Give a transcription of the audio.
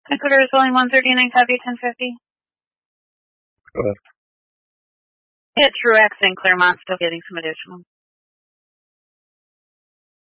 Ecuador is only 139, copy 1050. Go ahead. Yeah, Truex and Claremont still getting some additional.